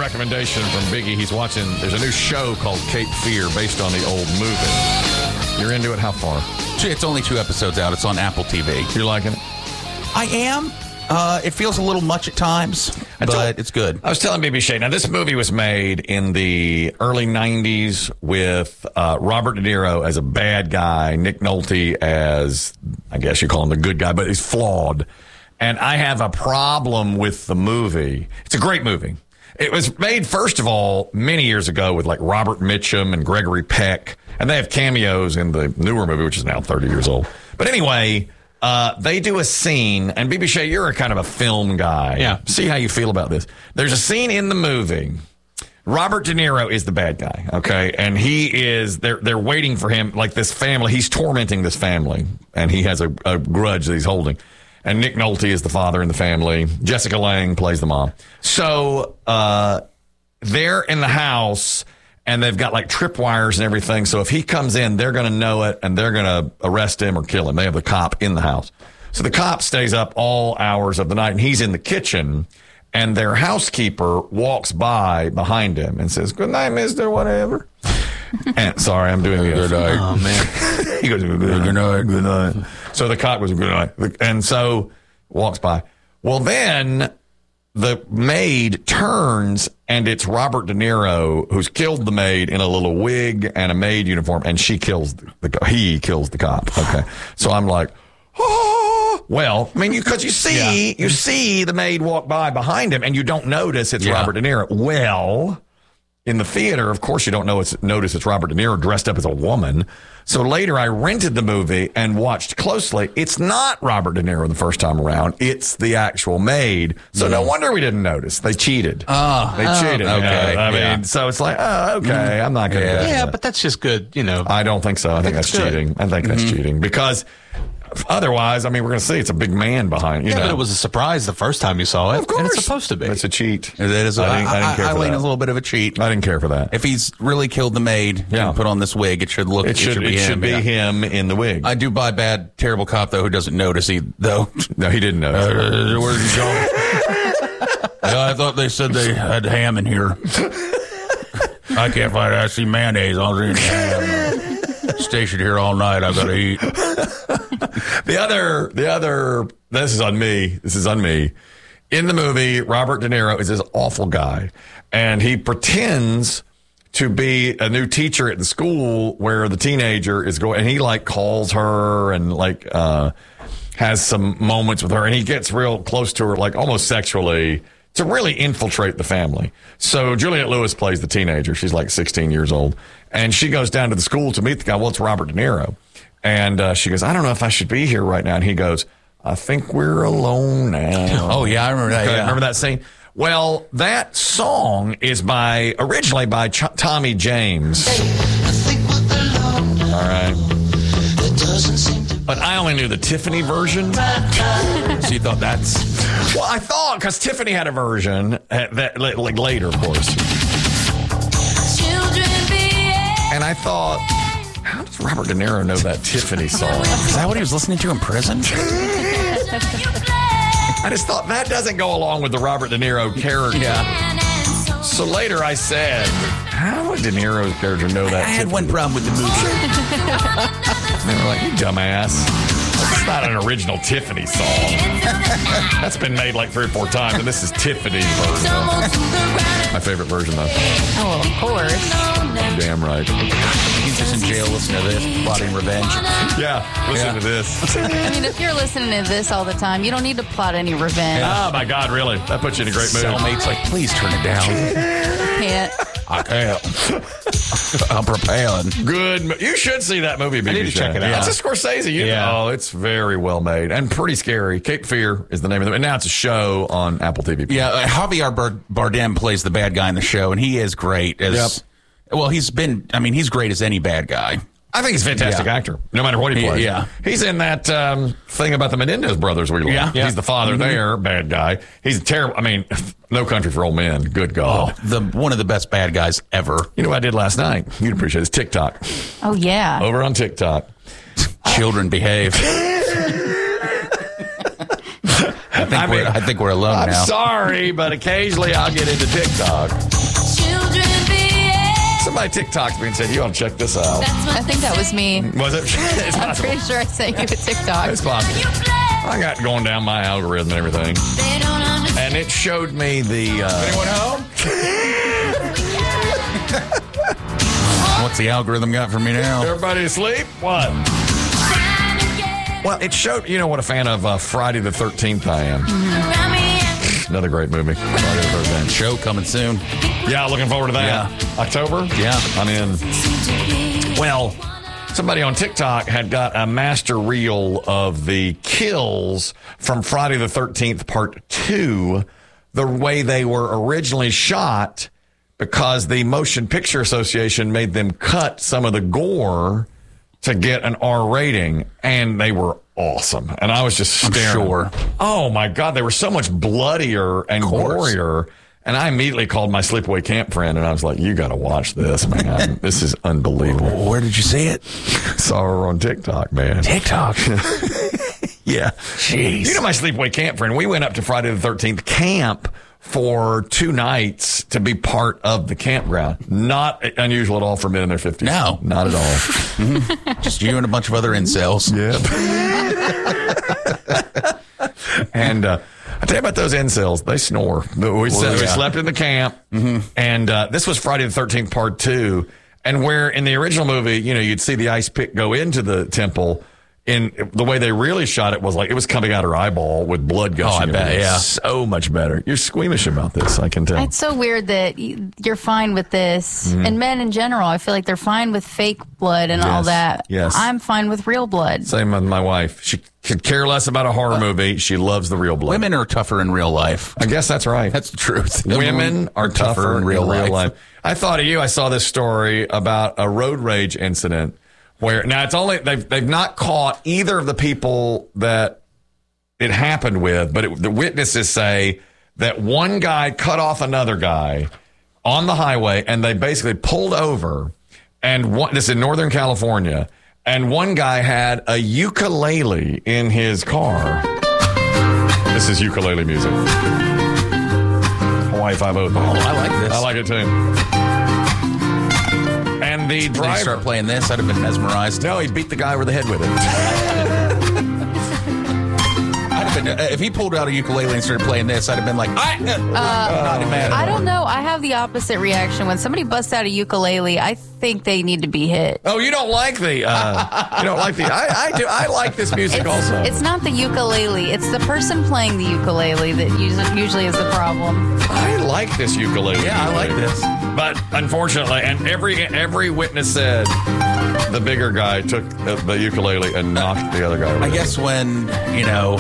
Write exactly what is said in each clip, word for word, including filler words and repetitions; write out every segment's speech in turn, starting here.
recommendation from Biggie. He's watching, there's a new show called Cape Fear based on the old movie. You're into it? How far? It's only two episodes out. It's on Apple T V. You're liking it? I am. Uh, it feels a little much at times, but told, it's good. I was telling B B Shea, now this movie was made in the early nineties with uh, Robert De Niro as a bad guy, Nick Nolte as, I guess you call him the good guy, but he's flawed. And I have a problem with the movie. It's a great movie. It was made, first of all, many years ago with like Robert Mitchum and Gregory Peck. And they have cameos in the newer movie, which is now thirty years old. But anyway, uh, they do a scene. And B B Shea, you're a kind of a film guy. Yeah. See how you feel about this. There's a scene in the movie. Robert De Niro is the bad guy, okay? And he is, they're, they're waiting for him, like this family. He's tormenting this family. And he has a, a grudge that he's holding. And Nick Nolte is the father in the family. Jessica Lange plays the mom. So uh, they're in the house, and they've got like tripwires and everything. So if he comes in, they're going to know it, and they're going to arrest him or kill him. They have the cop in the house. So the cop stays up all hours of the night, and he's in the kitchen, and their housekeeper walks by behind him and says, "Good night, mister, whatever." And sorry, I'm doing the good night. Oh, man. He goes, good night, good night, good night. So the cop goes, good night. And so walks by. Well, then the maid turns, and it's Robert De Niro who's killed the maid in a little wig and a maid uniform, and she kills the, the he kills the cop. Okay. So I'm like, oh, well, I mean, you, cause you see, yeah. you see the maid walk by behind him, and you don't notice it's yeah. Robert De Niro. Well, in the theater, of course, you don't know it's, notice it's Robert De Niro dressed up as a woman. So later, I rented the movie and watched closely. It's not Robert De Niro the first time around. It's the actual maid. So mm. no wonder we didn't notice. They cheated. Oh, they cheated. Oh, okay. You know? I mean, yeah. so it's like, oh, okay. Mm. I'm not going to. Yeah, yeah but that's just good. You know, I don't think so. I, I think, think that's cheating. I think that's mm-hmm. cheating because. Otherwise, I mean, we're going to see it's a big man behind you. Yeah, know. but it was a surprise the first time you saw it. Of course. And it's supposed to be. It's a cheat. It is. I didn't, I didn't care I, for I lean that. a little bit of a cheat. I didn't care for that. If he's really killed the maid yeah. and put on this wig, it should look. It should, it should be, it him, should be yeah. him in the wig. I do buy bad, terrible cop though who doesn't notice he though. No, he didn't notice. Uh, where's John? Yeah, I thought they said they had ham in here. I can't find it. I see mayonnaise. I was eating ham. Stationed here all night. I gotta eat. The other, the other, this is on me. This is on me. In the movie, Robert De Niro is this awful guy, and he pretends to be a new teacher at the school where the teenager is going, and he like calls her and like uh, has some moments with her, and he gets real close to her, like almost sexually, to really infiltrate the family. So Juliette Lewis plays the teenager. She's like sixteen years old, and she goes down to the school to meet the guy. Well, it's Robert De Niro. And uh, she goes, I don't know if I should be here right now. And he goes, I think we're alone now. Oh, yeah, I remember that. Okay, Yeah. Remember that scene? Well, that song is by, originally by Ch- Tommy James. All right. But I only knew the Tiffany version. So you thought that's... Well, I thought, because Tiffany had a version, uh, that like later, of course. And I thought... How does Robert De Niro know that Tiffany song? Is that what he was listening to in prison? I just thought that doesn't go along with the Robert De Niro character. Yeah. So later I said, how would De Niro's character know that? I had Tiffany? one problem with the movie. And they were like, you dumbass. That's not an original Tiffany song. That's been made like three or four times, and this is Tiffany's version. My favorite version, though. Oh, of course. Damn right. He's just in jail listening to this, plotting revenge. Yeah, listen Yeah. to this. I mean, if you're listening to this all the time, you don't need to plot any revenge. Oh, my God, really? That puts you in a great mood. Cellmate's like, please turn it down. Can't. I can't. I'm preparing. Good. mo- You should see that movie, B B. I need to check it out. It's a Scorsese. You Yeah. know, it's very well made and pretty scary. Cape Fear is the name of it. And now it's a show on Apple T V. Yeah, uh, Javier Bar- Bardem plays the bad guy in the show, and he is great. As, Yep. Well, he's been, I mean, he's great as any bad guy. I think he's a fantastic Yeah. actor, no matter what he He- plays. yeah. He's in that um, thing about the Menendez brothers we love. Yeah. He's the father Mm-hmm. there, bad guy. He's terrible. I mean, No Country for Old Men. Good God. Oh, the one of the best bad guys ever. You know what I did last night? You'd appreciate this. TikTok. Oh, yeah. Over on TikTok. Children behave. I think, I we're, mean, I think we're alone I'm now. sorry, but occasionally I'll get into TikTok. somebody TikTok's me and said, you ought to check this out. I think that was me. Was it? It's I'm possible. pretty sure I sent you a TikTok. It's possible. I got going down my algorithm and everything. And it showed me the... Uh, Anyone home? What's the algorithm got for me now? Everybody asleep? What? Well, it showed, you know what a fan of uh, Friday the thirteenth I am. Mm-hmm. Another great movie. Friday the thirteenth. Show coming soon. Yeah, looking forward to that. Yeah. October? Yeah. I'm in. Well, somebody on TikTok had got a master reel of the kills from Friday the thirteenth Part two, the way they were originally shot, because the Motion Picture Association made them cut some of the gore to get an R rating, and they were awesome. And I was just staring. I'm sure. Oh, my God. They were so much bloodier and gorier. And I immediately called my sleepaway camp friend, and I was like, you got to watch this, man. This is unbelievable. Where did you see it? Saw her on TikTok, man. TikTok. Yeah. Jeez. You know my sleepaway camp friend. We went up to Friday the thirteenth camp for two nights to be part of the campground. Not unusual at all for men in their fifties. No. Not at all. Just you and a bunch of other incels. Yep. And uh, I tell you about those incels. They snore. We, slept, yeah. we slept in the camp. Mm-hmm. And uh, this was Friday the thirteenth Part two. And where in the original movie, you know, you'd see the ice pick go into the temple. In the way they really shot it was like it was coming out her eyeball with blood gushing. Oh, I bet, everywhere. yeah. So much better. You're squeamish about this, I can tell. It's so weird that y- you're fine with this. Mm-hmm. And men in general, I feel like they're fine with fake blood and all Yes, that. yes. I'm fine with real blood. Same with my wife. She could care less about a horror movie. She loves the real blood. Women are tougher in real life. I guess that's right. That's the truth. Women are tougher in real life. I thought of you. I saw this story about a road rage incident where now it's only they've they've not caught either of the people that it happened with, but it, the witnesses say that one guy cut off another guy on the highway, and they basically pulled over. And one, this is in Northern California, and one guy had a ukulele in his car. This is ukulele music. Hawaii Five-O. Oh, I like this. I like it too. And the Did he driver. start playing this? I'd have been mesmerized. No, he beat the guy over the head with it. I'd have been, uh, if he pulled out a ukulele and started playing this, I'd have been like, I, uh, not mad. I don't know. I have the opposite reaction. When somebody busts out a ukulele, I think they need to be hit. Oh, you don't like the, uh, you don't like the, I, I do, I like this music It's, also. it's not the ukulele. It's the person playing the ukulele that usually, usually is the problem. I like this ukulele. Yeah, I like this. But unfortunately, and every every witness said the bigger guy took the, the ukulele and knocked the other guy over. I the guess when, you know,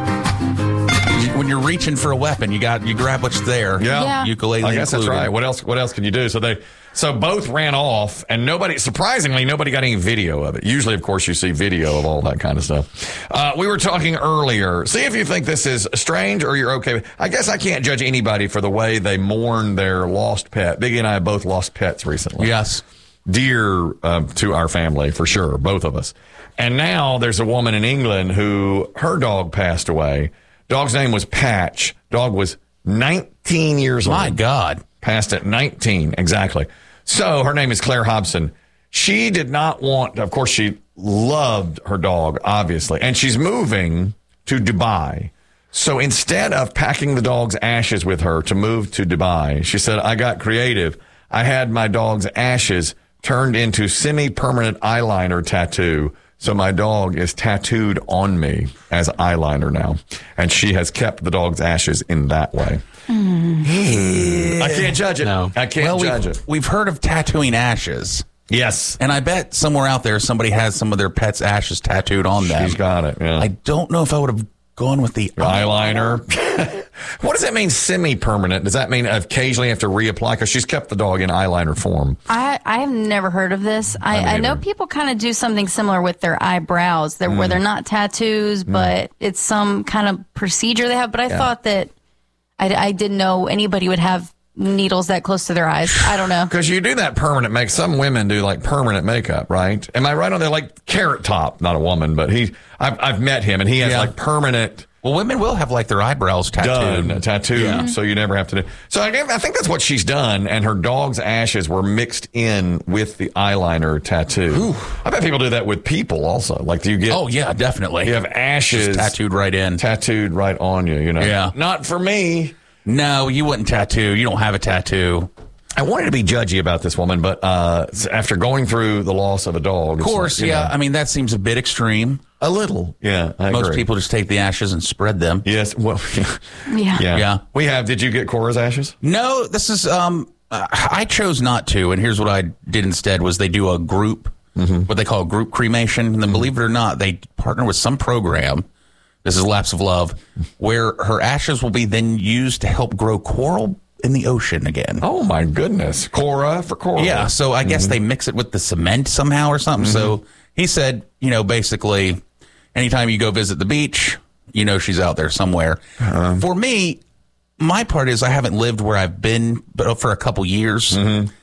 when you're reaching for a weapon, you got you grab what's there. Yeah. Yeah. Ukulele I guess included. that's right. What else? What else can you do? So they, so both ran off, and nobody, surprisingly, nobody got any video of it. Usually, of course, you see video of all that kind of stuff. Uh, we were talking earlier. See if you think this is strange or you're okay. I guess I can't judge anybody for the way they mourn their lost pet. Biggie and I have both lost pets recently. Yes. Dear uh, to our family, for sure, both of us. And now there's a woman in England who her dog passed away. Dog's name was Patch. Dog was nineteen years old. My God. Passed at nineteen, exactly. So her name is Claire Hobson. She did not want, of course, she loved her dog, obviously, and she's moving to Dubai. So instead of packing the dog's ashes with her to move to Dubai, she said, I got creative. I had my dog's ashes turned into semi-permanent eyeliner tattoo. So my dog is tattooed on me as eyeliner now. And she has kept the dog's ashes in that way. Mm. I can't judge it. No. I can't Well, judge we've, it. we've heard of tattooing ashes. Yes. And I bet somewhere out there somebody has some of their pets' ashes tattooed on them. She's got it. Yeah. I don't know if I would have gone with the eyeliner. What does that mean, semi-permanent? Does that mean occasionally have to reapply? Because she's kept the dog in eyeliner form. I I have never heard of this. I, haven't I know either. people kind of do something similar with their eyebrows, they're, Mm. where they're not tattoos, but it's some kind of procedure they have. But I thought that I, I didn't know anybody would have needles that close to their eyes. I don't know. Because you do that permanent make. Some women do like permanent makeup, right? Am I right on there? Like Carrot Top, not a woman, but he. I've I've met him, and he has Yeah. like permanent Well, women will have like their eyebrows tattooed. Done, tattooed, Yeah. so you never have to do. So I, guess- I think that's what she's done, and her dog's ashes were mixed in with the eyeliner tattoo. I bet people do that with people also. Like, do you get? Oh yeah, definitely. you have ashes Just tattooed right in. tattooed right on you. You know, Yeah. Not for me. No, you wouldn't tattoo. You don't have a tattoo. I wanted to be judgy about this woman, but uh, after going through the loss of a dog, Of course, yeah. I mean, that seems a bit extreme. a little. Yeah, I Most agree. people just take the ashes and spread them. Yes. Well, Yeah. yeah. Yeah. We have. Did you get Cora's ashes? No, this is. Um, uh, I chose not to, and here's what I did instead: was they do a group, what they call a group cremation, and then believe it or not, they partner with some program. This is Laps of Love, where her ashes will be then used to help grow coral in the ocean again. Oh my goodness, Cora for Cora. Yeah, so I guess they mix it with the cement somehow or something. So he said, you know, basically, anytime you go visit the beach, you know she's out there somewhere. For me, my part is I haven't lived where I've been but for a couple years.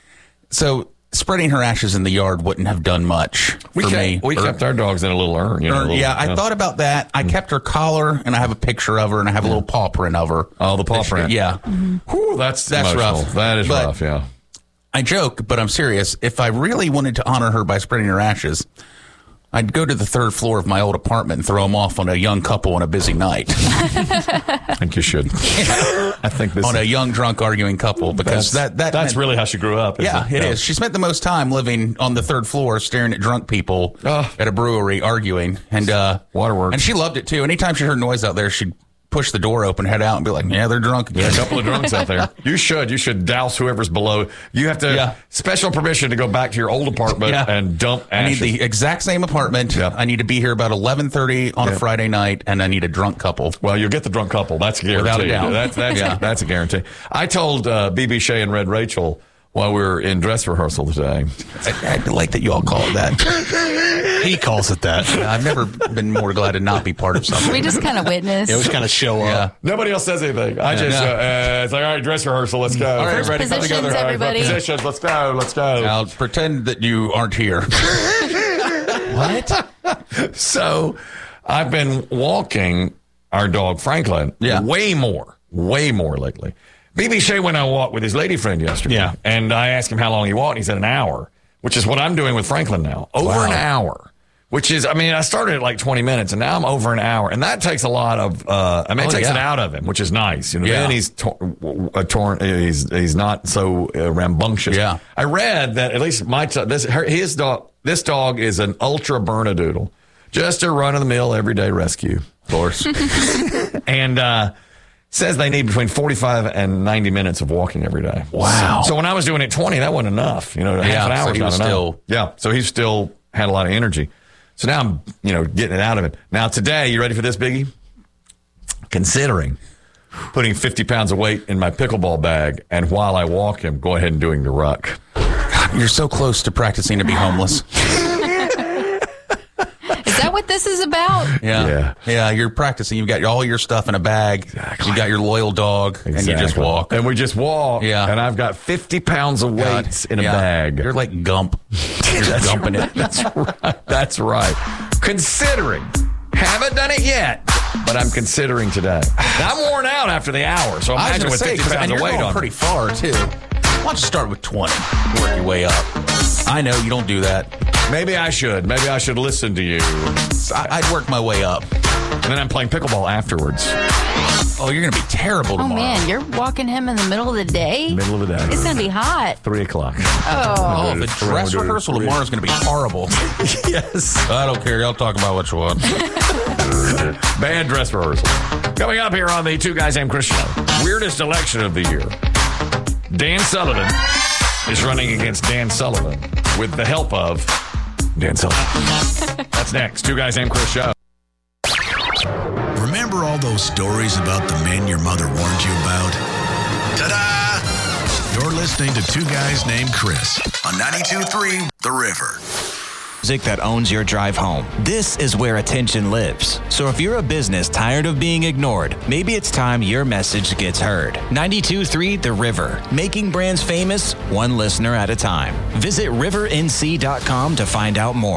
So spreading her ashes in the yard wouldn't have done much We for kept, me. we Or- kept our dogs in a little urn. You know, or- a little- yeah, I thought about that. I kept her collar, and I have a picture of her, and I have a little paw print of her. Oh, the paw That she- print. Yeah. Whew, that's That's emotional. rough. That is But- rough. Yeah. I joke, but I'm serious. If I really wanted to honor her by spreading her ashes, I'd go to the third floor of my old apartment and throw them off on a young couple on a busy night. I think you should. I think this on a young, drunk, arguing couple, because that's, that, that that's meant- really how she grew up. isn't Yeah, it is. She spent the most time living on the third floor, staring at drunk people Oh. at a brewery arguing, and uh, Waterworks. And she loved it too. Anytime she heard noise out there, she'd push the door open, head out, and be like, "Yeah, they're drunk again." A couple of drunks out there. You should. You should douse whoever's below. You have to Yeah. special permission to go back to your old apartment Yeah. and dump I need ashes. the exact same apartment. Yep. I need to be here about eleven thirty on Yeah. a Friday night, and I need a drunk couple. Well, you'll get the drunk couple. That's a guarantee. Without a doubt. That's that's, Yeah. that's a guarantee. I told uh, B B Shea and Red Rachel while we were in dress rehearsal today. I, I like that you all call it that. He calls it that. I've never been more glad to not be part of something. We just kind of witnessed. It was kind of show Yeah. up. Nobody else says anything. I just, no. uh, uh, it's like, all right, dress rehearsal. Let's go. All right, First everybody, come positions, together. everybody. Positions. Let's go. Let's go. Now pretend that you aren't here. What? So I've been walking our dog Franklin Yeah. way more, way more lately. B B Shea went on a walk with his lady friend yesterday. Yeah. And I asked him how long he walked. And he said an hour, which is what I'm doing with Franklin now. Over an hour, which is, I mean, I started at like twenty minutes and now I'm over an hour. And that takes a lot of, uh, I mean, it Oh, takes yeah. it out of him, which is nice. You know, Yeah. then he's tor- uh, torn, he's, he's not so uh, rambunctious. Yeah. I read that at least my, t- this, her, his dog, this dog is an ultra Bernedoodle. Just a run of the mill everyday rescue. Of course. And uh, says they need between forty-five and ninety minutes of walking every day. Wow. So when I was doing it twenty, that wasn't enough. You know, half Yeah, an hour so is he not was enough. still- Yeah. So he still had a lot of energy. So now I'm, you know, getting it out of him. Now today, you ready for this, Biggie? Considering putting fifty pounds of weight in my pickleball bag, and while I walk him, go ahead and doing the ruck. You're so close to practicing to be homeless. Is that what this is about? Yeah. Yeah. Yeah, you're practicing. You've got all your stuff in a bag. Exactly. You got your loyal dog, and you just Exactly. walk. And we just walk. Yeah. And I've got fifty pounds of God. weights in a Yeah. bag. You're like Gump. You're just gumping it. That's right. That's right. Considering. Haven't done it yet, but I'm considering today. I'm worn out after the hour, so I was imagine gonna with say, fifty 'cause- pounds and of you're weight going on. pretty far too. Why don't you start with twenty? Work your way up. I know you don't do that. Maybe I should. Maybe I should listen to you. I, I'd work my way up. And then I'm playing pickleball afterwards. Oh, you're gonna be terrible Oh tomorrow. man, you're walking him in the middle of the day. Middle of the day. It's gonna be hot. Three o'clock. Oh, Oh, the We're dress gonna do it rehearsal at three. tomorrow is going to be horrible. Yes. I don't care. Y'all talk about what you want. Band dress rehearsal. Coming up here on the Two Guys Named Chris show. Weirdest election of the year. Dan Sullivan is running against Dan Sullivan with the help of Dan Sullivan. That's next. Two Guys Named Chris show. Remember all those stories about the men your mother warned you about? Ta-da! You're listening to Two Guys Named Chris on ninety-two point three The River. Music that owns your drive home. This is where attention lives. So if you're a business tired of being ignored, maybe it's time your message gets heard. ninety-two point three The River, making brands famous one listener at a time. Visit river n c dot com to find out more.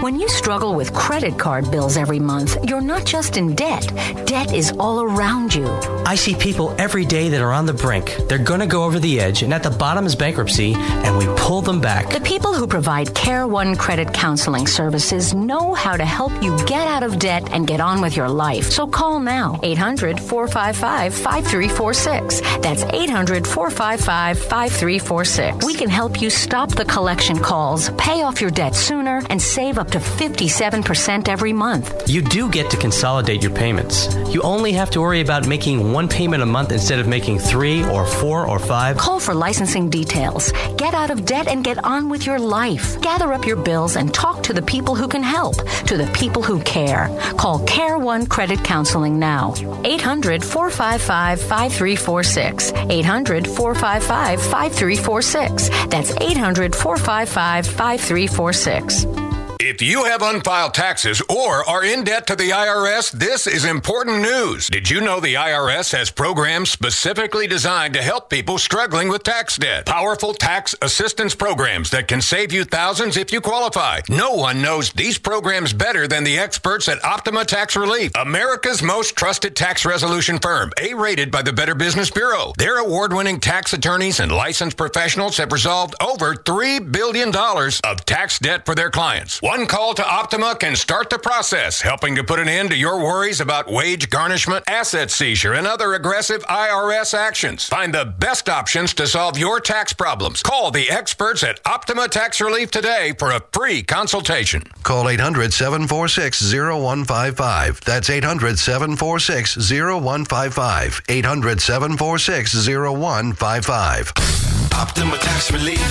When you struggle with credit card bills every month, you're not just in debt. Debt is all around you. I see people every day that are on the brink. They're going to go over the edge, and at the bottom is bankruptcy, and we pull them back. The people who provide Care One Credit Counseling Services know how to help you get out of debt and get on with your life. So call now, eight hundred, four five five, five three four six. That's eight hundred, four five five, five three four six. We can help you stop the collection calls, pay off your debt sooner, and save up to fifty-seven percent every month. You do get to consolidate your payments. You only have to worry about making one payment a month instead of making three or four or five. Call for licensing details. Get out of debt and get on with your life. Gather up your bills and talk to the people who can help, to the people who care. Call Care One Credit Counseling now. eight hundred, four five five, five three four six. eight hundred, four five five, five three four six. That's eight hundred, four five five, five three four six. If you have unfiled taxes or are in debt to the I R S, this is important news. Did you know the I R S has programs specifically designed to help people struggling with tax debt? Powerful tax assistance programs that can save you thousands if you qualify. No one knows these programs better than the experts at Optima Tax Relief, America's most trusted tax resolution firm, A-rated by the Better Business Bureau. Their award-winning tax attorneys and licensed professionals have resolved over three billion dollars of tax debt for their clients. One call to Optima can start the process, helping to put an end to your worries about wage garnishment, asset seizure, and other aggressive I R S actions. Find the best options to solve your tax problems. Call the experts at Optima Tax Relief today for a free consultation. Call eight hundred, seven four six, zero one five five. That's eight hundred, seven four six, zero one five five. eight hundred, seven four six, zero one five five. Optima Tax Relief.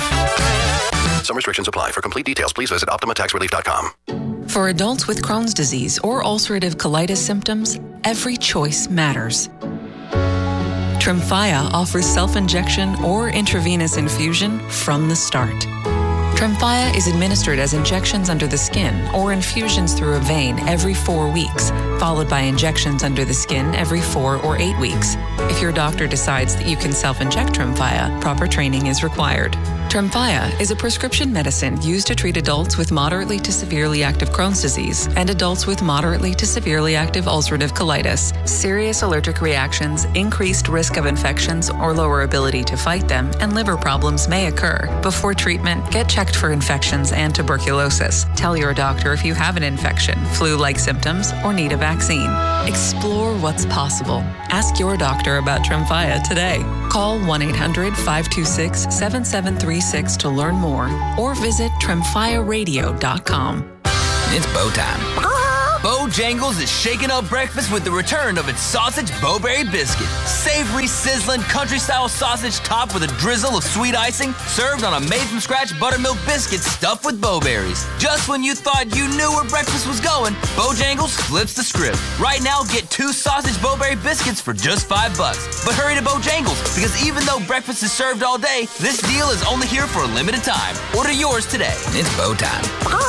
Some restrictions apply. For complete details, please visit optima tax relief dot com. For adults with Crohn's disease or ulcerative colitis symptoms, every choice matters. Tremfya offers self-injection or intravenous infusion from the start. Tremfya is administered as injections under the skin or infusions through a vein every four weeks, followed by injections under the skin every four or eight weeks. If your doctor decides that you can self-inject Tremfya, proper training is required. Tremfya is a prescription medicine used to treat adults with moderately to severely active Crohn's disease and adults with moderately to severely active ulcerative colitis. Serious allergic reactions, increased risk of infections or lower ability to fight them, and liver problems may occur. Before treatment, get checked for infections and tuberculosis. Tell your doctor if you have an infection, flu-like symptoms, or need a vaccine. Explore what's possible. Ask your doctor about Tremfya today. Call one eight hundred, five two six, seven seven three six to learn more or visit tremfya radio dot com. It's bow time. Bojangles is shaking up breakfast with the return of its sausage Bowberry biscuit. Savory, sizzling, country-style sausage topped with a drizzle of sweet icing, served on a made-from-scratch buttermilk biscuit stuffed with bowberries. Just when you thought you knew where breakfast was going, Bojangles flips the script. Right now, get two sausage Bowberry biscuits for just five bucks. But hurry to Bojangles, because even though breakfast is served all day, this deal is only here for a limited time. Order yours today. It's bow time.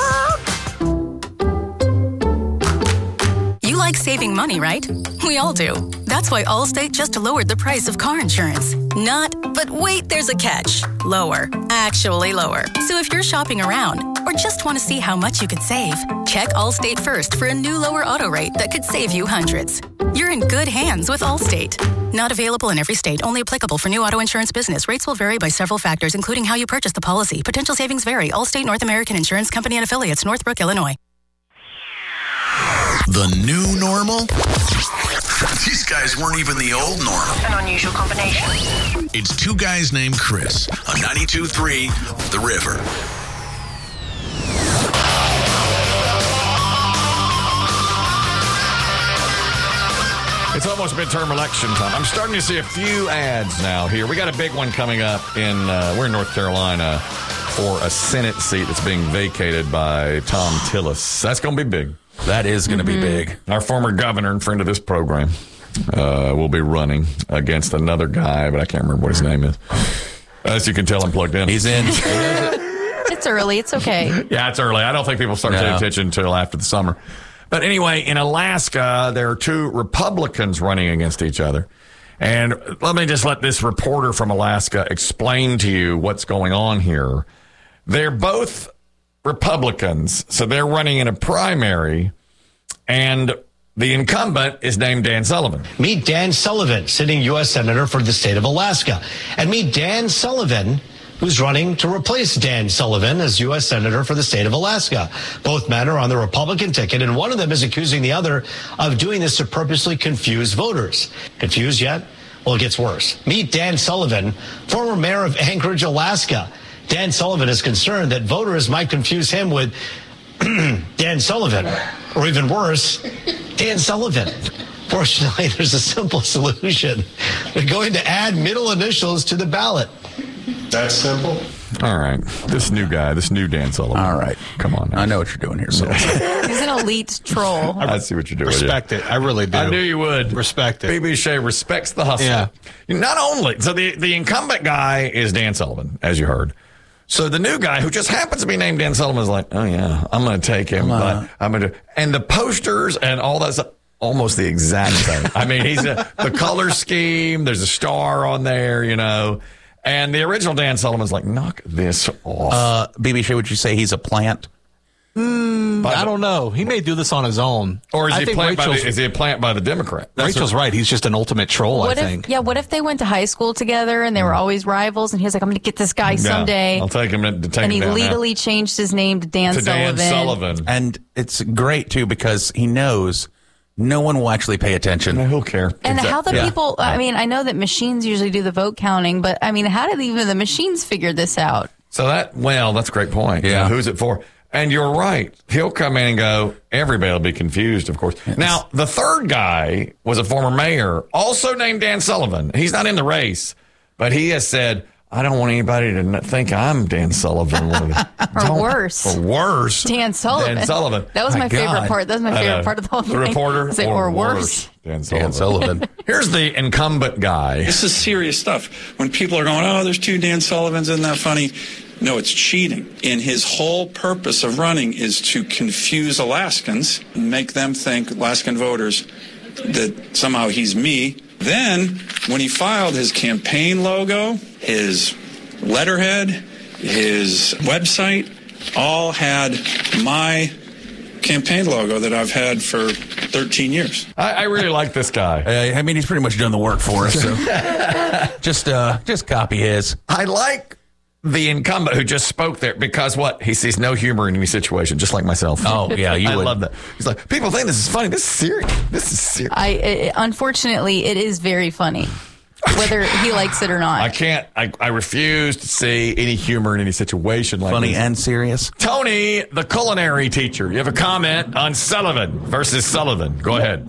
You like saving money, right? We all do. That's why Allstate just lowered the price of car insurance. Not, but wait, there's a catch. Lower. Actually lower. So if you're shopping around or just want to see how much you could save, check Allstate first for a new lower auto rate that could save you hundreds. You're in good hands with Allstate. Not available in every state. Only applicable for new auto insurance business. Rates will vary by several factors, including how you purchase the policy. Potential savings vary. Allstate North American Insurance Company and Affiliates, Northbrook, Illinois. The new normal? These guys weren't even the old normal. An unusual combination. It's two guys named Chris on ninety-two point three The River. It's almost midterm election time. I'm starting to see a few ads now here. We got a big one coming up in, uh, we're in North Carolina for a Senate seat that's being vacated by Tom Tillis. That's going to be big. That is going to mm-hmm. be big. Our former governor and friend of this program uh, will be running against another guy, but I can't remember what his name is. As you can tell, I'm plugged in. He's in. It's early. It's okay. Yeah, it's early. I don't think people start no. paying attention until after the summer. But anyway, in Alaska, there are two Republicans running against each other. And let me just let this reporter from Alaska explain to you what's going on here. They're both Republicans. So they're running in a primary, and the incumbent is named Dan Sullivan. Meet Dan Sullivan, sitting U S Senator for the state of Alaska. And meet Dan Sullivan, who's running to replace Dan Sullivan as U S Senator for the state of Alaska. Both men are on the Republican ticket, and one of them is accusing the other of doing this to purposely confuse voters. Confused yet? Well, it gets worse. Meet Dan Sullivan, former mayor of Anchorage, Alaska. Dan Sullivan is concerned that voters might confuse him with Dan Sullivan, or even worse, Dan Sullivan. Fortunately, there's a simple solution. They're going to add middle initials to the ballot. That's simple. All right. This new guy, this new Dan Sullivan. All right. Come on now. I know what you're doing here, Sullivan. He's an elite troll. I see what you're doing. Respect it. I really do. I knew you would. Respect it. B B Shea respects the hustle. Yeah. Not only, so the, the incumbent guy is Dan Sullivan, as you heard. So the new guy, who just happens to be named Dan Sullivan, is like, oh, yeah, I'm going to take him. But I'm going to, and the posters and all that stuff, almost the exact same. I mean, he's a, the color scheme, there's a star on there, you know. And the original Dan Sullivan's like, knock this off. Uh, B B Shea, would you say he's a plant? Mm, I don't know. He may do this on his own. Or is I he, think plant by Rachel's, the, is he a plant by the Democrat? That's Rachel's what, right. He's just an ultimate troll, What I if, think. yeah, what if they went to high school together and they were always rivals, and he was like, I'm going to get this guy someday. Yeah, I'll take him to take and him he down legally now. changed his name to Dan to Sullivan. Dan Sullivan. And it's great, too, because he knows no one will actually pay attention. No, he'll care. And Exactly. how the Yeah. people, I mean, I know that machines usually do the vote counting, but I mean, how did even the machines figure this out? So that, well, that's a great point. Yeah. So who's it for? And you're right. He'll come in and go, everybody will be confused, of course. Yes. Now, the third guy was a former mayor, also named Dan Sullivan. He's not in the race, but he has said, I don't want anybody to think I'm Dan Sullivan. or don't, worse. Or worse. Dan Sullivan. Dan Sullivan. That was my, my favorite God. part. That was my favorite part of the whole thing. The reporter. Say, or, or worse. worse. Dan Sullivan. Dan Sullivan. Here's the incumbent guy. This is serious stuff. When people are going, oh, there's two Dan Sullivans, isn't that funny? No, it's cheating. And his whole purpose of running is to confuse Alaskans, make them think, Alaskan voters, that somehow he's me. Then, when he filed his campaign logo, his letterhead, his website, all had my campaign logo that I've had for thirteen years. I, I really like this guy. Uh, I mean, he's pretty much done the work for us. So just, uh, just copy his. I like the incumbent who just spoke there because what? He sees no humor in any situation, just like myself. Oh, yeah, you I would. love that. He's like, people think this is funny. This is serious. This is serious. I it, unfortunately, it is very funny, whether he likes it or not. I can't, I, I refuse to see any humor in any situation like Funny this. and serious. Tony, the culinary teacher, you have a comment on Sullivan versus Sullivan. Go ahead.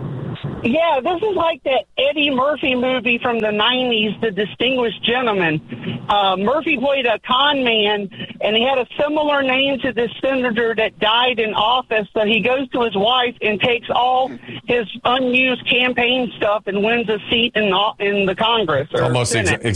Yeah, this is like that Eddie Murphy movie from the nineties, The Distinguished Gentleman. Uh, Murphy played a con man, and he had a similar name to this senator that died in office. So he goes to his wife and takes all his unused campaign stuff and wins a seat in, in the Congress or Almost Senate. exa-